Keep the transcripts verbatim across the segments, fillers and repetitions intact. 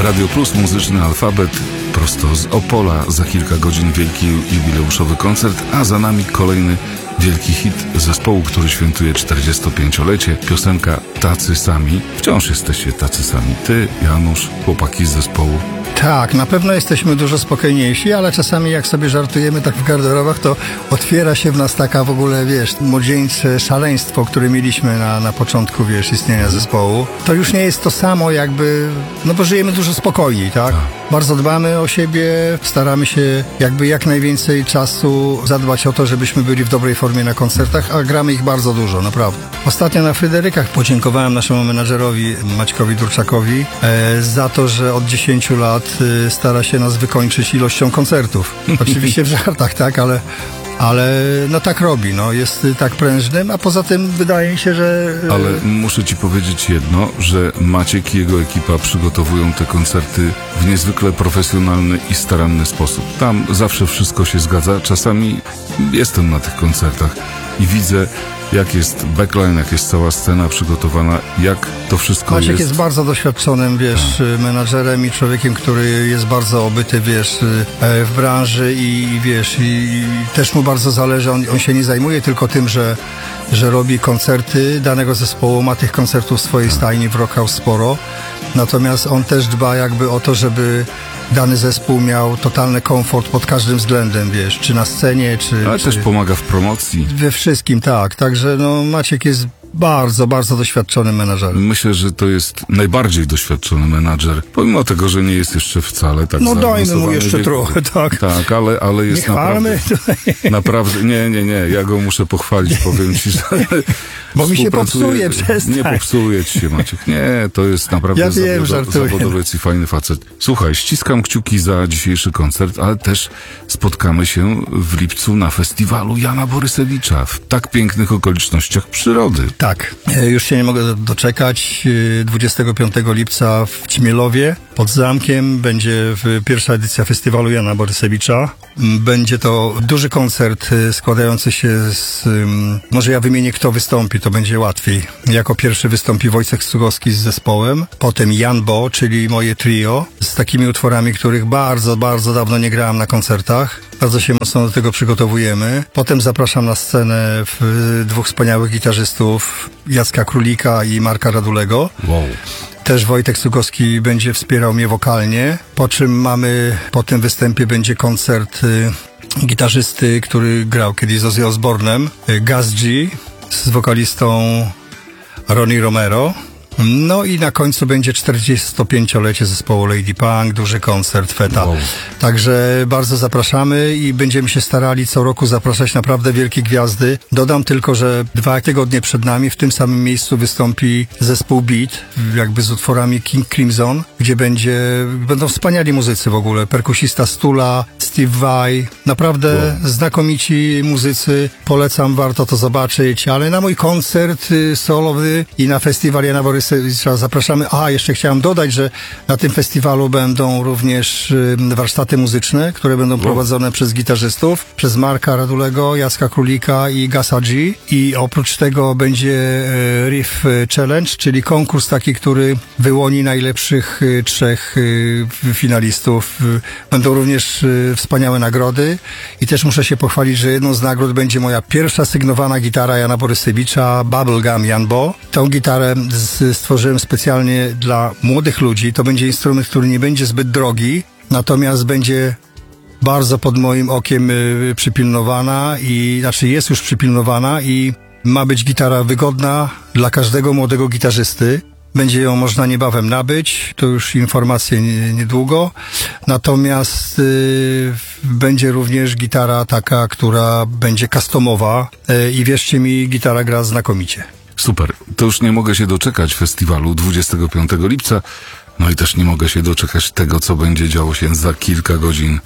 Radio Plus, muzyczny alfabet, prosto z Opola. Za kilka godzin wielki jubileuszowy koncert, a za nami kolejny wielki hit zespołu, który świętuje czterdziestopięciolecie. Piosenka Tacy Sami. Wciąż jesteście tacy sami. Ty, Janusz, chłopaki z zespołu. Tak, na pewno jesteśmy dużo spokojniejsi, ale czasami jak sobie żartujemy tak w garderobach, to otwiera się w nas taka w ogóle, wiesz, młodzieńcze szaleństwo, które mieliśmy na, na początku, wiesz, istnienia zespołu. To już nie jest to samo jakby, no bo żyjemy dużo spokojniej, tak? Bardzo dbamy o siebie, staramy się jakby jak najwięcej czasu zadbać o to, żebyśmy byli w dobrej formie na koncertach, a gramy ich bardzo dużo, naprawdę. Ostatnio na Fryderykach podziękowałem naszemu menadżerowi Maćkowi Durczakowi e, za to, że od dziesięciu lat e, stara się nas wykończyć ilością koncertów. Oczywiście w żartach, tak, ale ale no tak robi, no jest tak prężnym, a poza tym wydaje mi się, że... Ale muszę ci powiedzieć jedno, że Maciek i jego ekipa przygotowują te koncerty w niezwykle profesjonalny i staranny sposób. Tam zawsze wszystko się zgadza. Czasami jestem na tych koncertach i widzę, jak jest backline, jak jest cała scena przygotowana, jak to wszystko Maciek jest... jest bardzo doświadczonym, wiesz, a. menadżerem i człowiekiem, który jest bardzo obyty, wiesz, w branży i, wiesz, i też mu bardzo zależy, on, on się nie zajmuje tylko tym, że, że robi koncerty danego zespołu, ma tych koncertów w swojej stajni w Rock House sporo, natomiast on też dba jakby o to, żeby dany zespół miał totalny komfort pod każdym względem, wiesz, czy na scenie, czy... Ale czy... też pomaga w promocji. We wszystkim, tak. Także no Maciek jest bardzo, bardzo doświadczonym menadżerem. Myślę, że to jest najbardziej doświadczony menadżer, pomimo tego, że nie jest jeszcze wcale tak No dajmy mu jeszcze wiek... trochę, tak. Tak, ale, ale jest nie naprawdę... Naprawdę, nie, nie, nie, ja go muszę pochwalić, powiem ci, że... Bo mi się popsuje, przestań. Nie popsuje ci się, Maciek. Nie, to jest naprawdę ja wiem, zawodo... zawodowiec i fajny facet. Słuchaj, ściskam kciuki za dzisiejszy koncert, ale też spotkamy się w lipcu na festiwalu Jana Borysewicza w tak pięknych okolicznościach przyrody. Tak, już się nie mogę doczekać. dwudziestego piątego lipca w Ćmielowie pod zamkiem będzie pierwsza edycja festiwalu Jana Borysewicza. Będzie to duży koncert składający się z... Może ja wymienię, kto wystąpi, to będzie łatwiej. Jako pierwszy wystąpi Wojciech Cugowski z zespołem, potem Jan Bo, czyli moje trio, z takimi utworami, których bardzo, bardzo dawno nie grałem na koncertach. Bardzo się mocno do tego przygotowujemy. Potem zapraszam na scenę w dwóch wspaniałych gitarzystów, Jacka Królika i Marka Radulego. Wow. Też Wojtek Cugowski będzie wspierał mnie wokalnie, po czym mamy, po tym występie będzie koncert y, gitarzysty, który grał kiedyś z Ozzy Osbourne'em, y, Gaz G z wokalistą Ronnie Romero. No i na końcu będzie czterdziestopięciolecie zespołu Lady Punk, duży koncert, feta. Wow. Także bardzo zapraszamy i będziemy się starali co roku zapraszać naprawdę wielkie gwiazdy. Dodam tylko, że dwa tygodnie przed nami w tym samym miejscu wystąpi zespół Beat, jakby z utworami King Crimson, gdzie będzie, będą wspaniali muzycy w ogóle. Perkusista Stula, Steve Vai, naprawdę wow. znakomici muzycy. Polecam, warto to zobaczyć, ale na mój koncert solowy i na festiwal Jana Borysewicza zapraszamy. A, jeszcze chciałem dodać, że na tym festiwalu będą również y, warsztaty muzyczne, które będą prowadzone przez gitarzystów, przez Marka Radulego, Jacka Królika i Gasa G. I oprócz tego będzie y, Riff Challenge, czyli konkurs taki, który wyłoni najlepszych y, trzech y, finalistów. Y, będą również y, wspaniałe nagrody i też muszę się pochwalić, że jedną z nagród będzie moja pierwsza sygnowana gitara Jana Borysewicza, Bubblegum Jan Bo. Tą gitarę z stworzyłem specjalnie dla młodych ludzi. To będzie instrument, który nie będzie zbyt drogi, natomiast będzie bardzo pod moim okiem y, przypilnowana i, znaczy jest już przypilnowana i ma być gitara wygodna dla każdego młodego gitarzysty. Będzie ją można niebawem nabyć, to już informacje nie, niedługo. Natomiast y, będzie również gitara taka, która będzie customowa y, i wierzcie mi, gitara gra znakomicie. Super. To już nie mogę się doczekać festiwalu dwudziestego piątego lipca. No i też nie mogę się doczekać tego, co będzie działo się za kilka godzin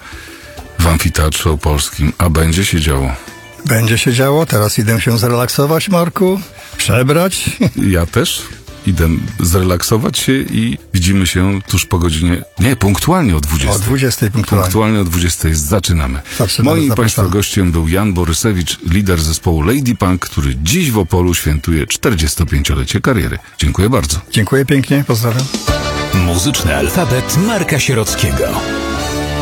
w Amfiteatrze Opolskim. A będzie się działo. Będzie się działo. Teraz idę się zrelaksować, Marku. Przebrać. Ja też. Idę zrelaksować się i widzimy się tuż po godzinie, nie, punktualnie o dwudziestej. O dwudziestej punktualnie. Punktualnie o dwudziestej zaczynamy. Zaczynamy. Moim zapraszamy. Państwa gościem był Jan Borysewicz, lider zespołu Lady Punk, który dziś w Opolu świętuje czterdziestopięciolecie kariery. Dziękuję bardzo. Dziękuję pięknie, pozdrawiam. Muzyczny alfabet Marka Sierockiego.